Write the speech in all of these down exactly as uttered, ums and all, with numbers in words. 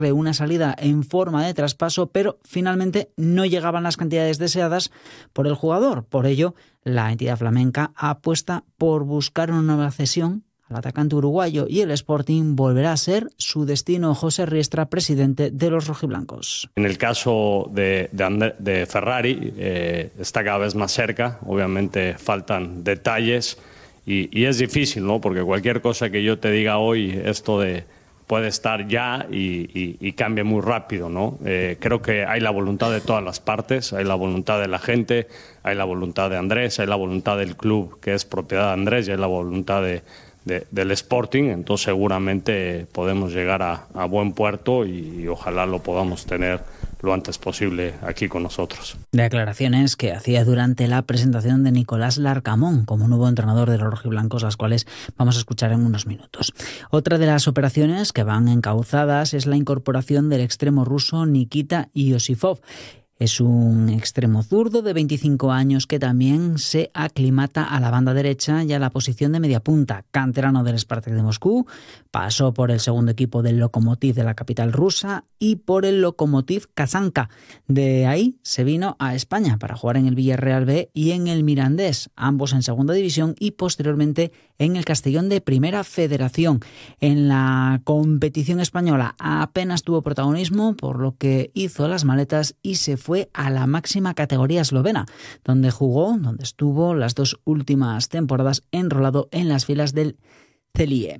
una salida en forma de traspaso, pero finalmente no llegaban las cantidades deseadas por el jugador. Por ello, la entidad flamenca apuesta por buscar una nueva cesión al atacante uruguayo y el Sporting volverá a ser su destino. José Riestra, presidente de los rojiblancos. En el caso de, de, André, de Ferrari, eh, está cada vez más cerca. Obviamente faltan detalles y, y es difícil, ¿no? Porque cualquier cosa que yo te diga hoy, esto de puede estar ya y, y, y cambia muy rápido, ¿no? Eh, creo que hay la voluntad de todas las partes, hay la voluntad de la gente, hay la voluntad de Andrés, hay la voluntad del club que es propiedad de Andrés y hay la voluntad de, de, del Sporting, entonces seguramente podemos llegar a, a buen puerto y, y ojalá lo podamos tener lo antes posible aquí con nosotros. Declaraciones que hacía durante la presentación de Nicolás Larcamón como nuevo entrenador de los rojiblancos, las cuales vamos a escuchar en unos minutos. Otra de las operaciones que van encauzadas es la incorporación del extremo ruso Nikita Iosifov. Es un extremo zurdo de veinticinco años que también se aclimata a la banda derecha y a la posición de mediapunta. Canterano del Spartak de Moscú, pasó por el segundo equipo del Lokomotiv de la capital rusa y por el Lokomotiv Kazanka. De ahí se vino a España para jugar en el Villarreal B y en el Mirandés, ambos en segunda división, y posteriormente en el Castellón de Primera Federación. En la competición española apenas tuvo protagonismo, por lo que hizo las maletas y se fue Fue a la máxima categoría eslovena, donde jugó, donde estuvo las dos últimas temporadas enrolado en las filas del Celie.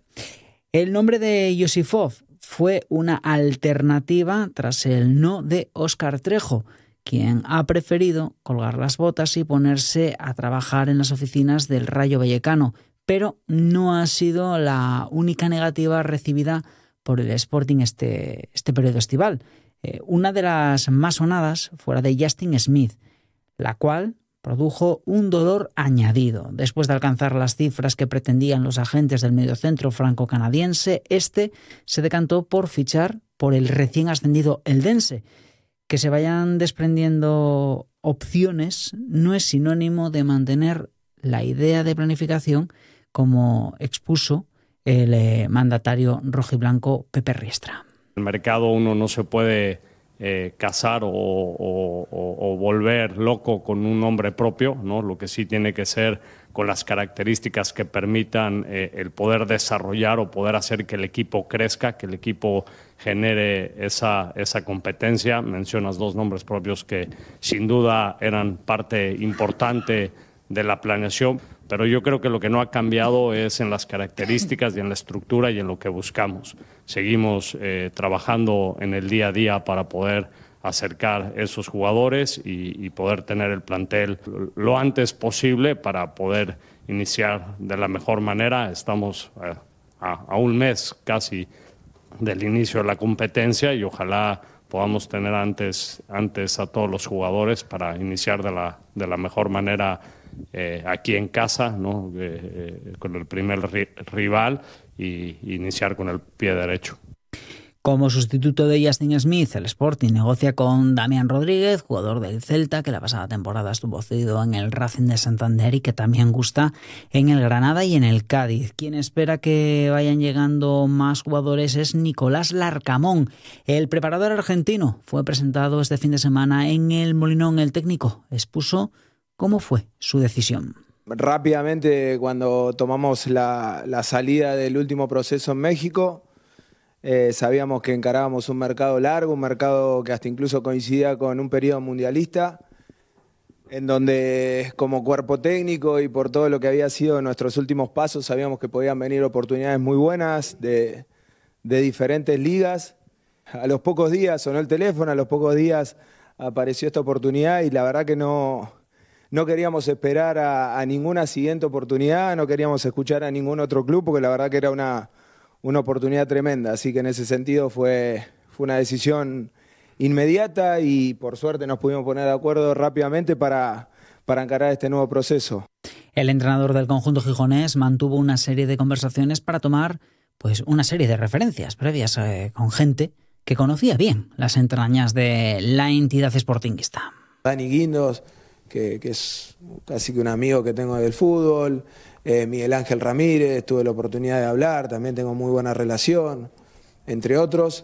El nombre de Iosifov fue una alternativa tras el no de Óscar Trejo, quien ha preferido colgar las botas y ponerse a trabajar en las oficinas del Rayo Vallecano, pero no ha sido la única negativa recibida por el Sporting este, este periodo estival. Eh, una de las más sonadas fuera de Justin Smith, la cual produjo un dolor añadido. Después de alcanzar las cifras que pretendían los agentes del mediocentro franco-canadiense, este se decantó por fichar por el recién ascendido Eldense. Que se vayan desprendiendo opciones no es sinónimo de mantener la idea de planificación, como expuso el eh, mandatario rojiblanco Pepe Riestra. En el mercado uno no se puede eh, casar o, o, o, o volver loco con un nombre propio, ¿no? Lo que sí tiene que ser con las características que permitan eh, el poder desarrollar o poder hacer que el equipo crezca, que el equipo genere esa, esa competencia. Mencionas dos nombres propios que sin duda eran parte importante de la planeación, pero yo creo que lo que no ha cambiado es en las características y en la estructura y en lo que buscamos. Seguimos eh, trabajando en el día a día para poder acercar esos jugadores y, y poder tener el plantel lo antes posible para poder iniciar de la mejor manera. Estamos eh, a, a un mes casi del inicio de la competencia y ojalá podamos tener antes, antes a todos los jugadores para iniciar de la, de la mejor manera eh, aquí en casa, ¿no? eh, eh, con el primer ri rival y, y iniciar con el pie derecho. Como sustituto de Justin Smith, el Sporting negocia con Damián Rodríguez, jugador del Celta, que la pasada temporada estuvo cedido en el Racing de Santander y que también gusta en el Granada y en el Cádiz. Quien espera que vayan llegando más jugadores es Nicolás Larcamón. El preparador argentino fue presentado este fin de semana en el Molinón. El técnico expuso cómo fue su decisión. Rápidamente, cuando tomamos la, la salida del último proceso en México, Eh, sabíamos que encarábamos un mercado largo, un mercado que hasta incluso coincidía con un periodo mundialista, en donde como cuerpo técnico y por todo lo que había sido nuestros últimos pasos, sabíamos que podían venir oportunidades muy buenas de, de diferentes ligas. A los pocos días sonó el teléfono, a los pocos días apareció esta oportunidad y la verdad que no, no queríamos esperar a, a ninguna siguiente oportunidad, no queríamos escuchar a ningún otro club, porque la verdad que era una... una oportunidad tremenda, así que en ese sentido fue, fue una decisión inmediata y por suerte nos pudimos poner de acuerdo rápidamente para, para encarar este nuevo proceso. El entrenador del conjunto gijonés mantuvo una serie de conversaciones para tomar pues, una serie de referencias previas eh, con gente que conocía bien las entrañas de la entidad sportinguista. Dani Guindos, que, que es casi que un amigo que tengo del fútbol, Eh, Miguel Ángel Ramírez, tuve la oportunidad de hablar, también tengo muy buena relación, entre otros.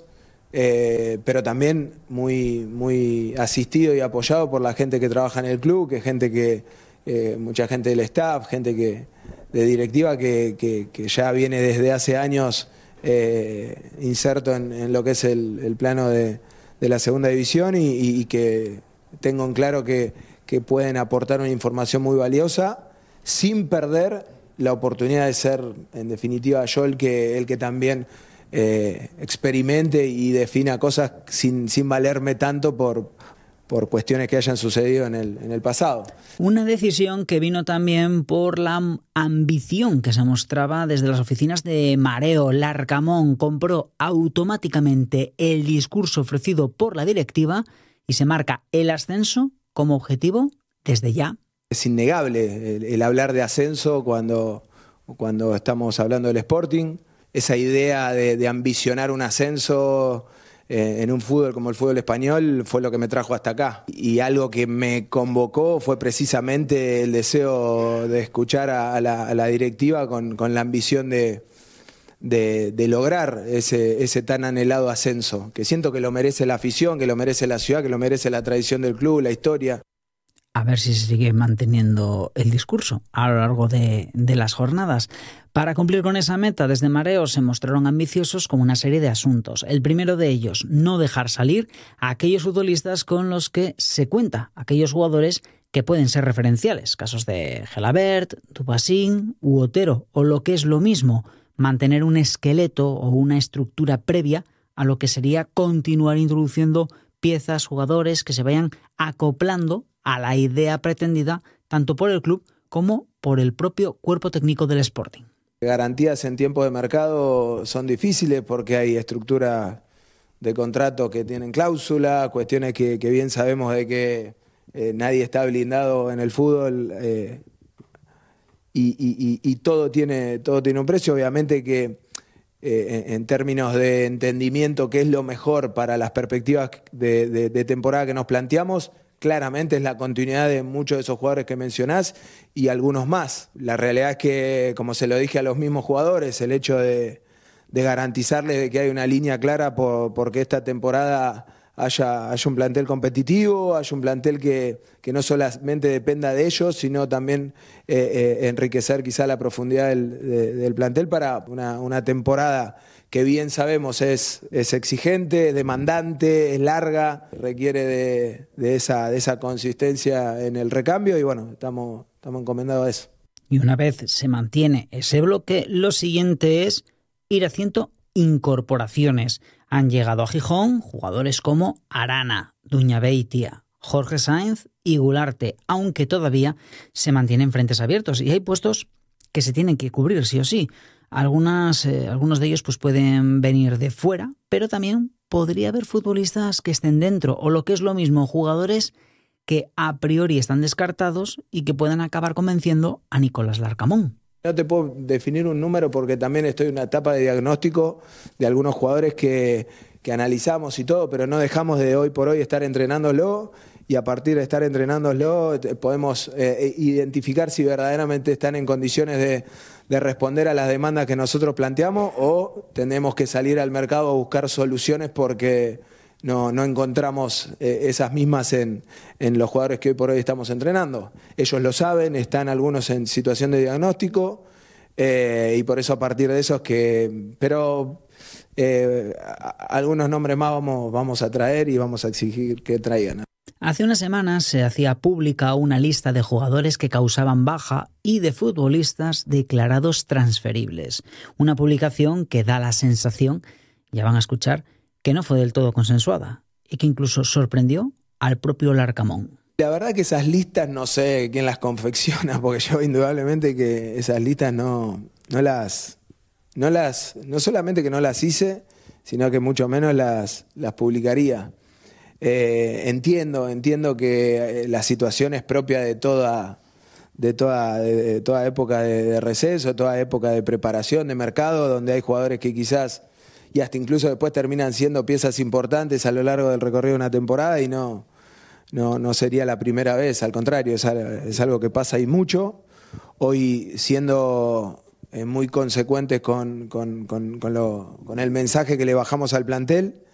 eh, pero también muy, muy asistido y apoyado por la gente que trabaja en el club, que gente que, eh, mucha gente del staff, gente que, de directiva que, que, que ya viene desde hace años eh, inserto en, en lo que es el, el plano de, de la segunda división y, y, y que tengo en claro que, que pueden aportar una información muy valiosa sin perder la oportunidad de ser, en definitiva, yo el que, el que también eh, experimente y defina cosas sin, sin valerme tanto por, por cuestiones que hayan sucedido en el, en el pasado. Una decisión que vino también por la ambición que se mostraba desde las oficinas de Mareo. Larcamón compró automáticamente el discurso ofrecido por la directiva y se marca el ascenso como objetivo desde ya. Es innegable el, el hablar de ascenso cuando, cuando estamos hablando del Sporting. Esa idea de, de ambicionar un ascenso eh, en un fútbol como el fútbol español fue lo que me trajo hasta acá. Y algo que me convocó fue precisamente el deseo de escuchar a, a, la, a la directiva con, con la ambición de, de, de lograr ese, ese tan anhelado ascenso, que siento que lo merece la afición, que lo merece la ciudad, que lo merece la tradición del club, la historia. A ver si se sigue manteniendo el discurso a lo largo de, de las jornadas. Para cumplir con esa meta, desde Mareo se mostraron ambiciosos con una serie de asuntos. El primero de ellos, no dejar salir a aquellos futbolistas con los que se cuenta, aquellos jugadores que pueden ser referenciales. Casos de Gelabert, Dupassin u Otero, o lo que es lo mismo, mantener un esqueleto o una estructura previa a lo que sería continuar introduciendo piezas, jugadores que se vayan acoplando a la idea pretendida tanto por el club como por el propio cuerpo técnico del Sporting. Garantías en tiempo de mercado son difíciles porque hay estructuras de contrato que tienen cláusula, cuestiones que, que bien sabemos de que eh, nadie está blindado en el fútbol eh, y, y, y todo tiene, todo tiene un precio. Obviamente que eh, en términos de entendimiento qué es lo mejor para las perspectivas de, de, de temporada que nos planteamos, claramente es la continuidad de muchos de esos jugadores que mencionás y algunos más. La realidad es que, como se lo dije a los mismos jugadores, el hecho de, de garantizarles de que hay una línea clara por, porque esta temporada haya, haya un plantel competitivo, haya un plantel que, que no solamente dependa de ellos, sino también eh, eh, enriquecer quizá la profundidad del, de, del plantel para una, una temporada que bien sabemos es, es exigente, demandante, es larga, requiere de, de, esa, de esa consistencia en el recambio y bueno, estamos, estamos encomendados a eso. Y una vez se mantiene ese bloque, lo siguiente es ir haciendo incorporaciones. Han llegado a Gijón jugadores como Arana, Duñabeitia, Jorge Sainz y Gularte, aunque todavía se mantienen frentes abiertos y hay puestos que se tienen que cubrir sí o sí. Algunas, eh, algunos de ellos pues pueden venir de fuera, pero también podría haber futbolistas que estén dentro, o lo que es lo mismo, jugadores que a priori están descartados y que puedan acabar convenciendo a Nicolás Larcamón. No te puedo definir un número porque también estoy en una etapa de diagnóstico de algunos jugadores que, que analizamos y todo, pero no dejamos de hoy por hoy estar entrenándolo y a partir de estar entrenándolo podemos eh, identificar si verdaderamente están en condiciones de, de responder a las demandas que nosotros planteamos o tenemos que salir al mercado a buscar soluciones porque no, no encontramos eh, esas mismas en, en los jugadores que hoy por hoy estamos entrenando. Ellos lo saben, están algunos en situación de diagnóstico eh, y por eso a partir de eso es que... Pero eh, a, algunos nombres más vamos, vamos a traer y vamos a exigir que traigan. Hace unas semanas se hacía pública una lista de jugadores que causaban baja y de futbolistas declarados transferibles. Una publicación que da la sensación, ya van a escuchar, que no fue del todo consensuada y que incluso sorprendió al propio Larcamón. La verdad que esas listas no sé quién las confecciona, porque yo indudablemente que esas listas no, no las, no las, no solamente que no las hice, sino que mucho menos las, las publicaría. Eh, entiendo, entiendo que la situación es propia de toda, de toda, de toda época de, de receso, toda época de preparación de mercado, donde hay jugadores que quizás y hasta incluso después terminan siendo piezas importantes a lo largo del recorrido de una temporada y no, no, no sería la primera vez, al contrario, es, es algo que pasa y mucho. Hoy siendo eh, muy consecuentes con, con, con, con, lo, con el mensaje que le bajamos al plantel,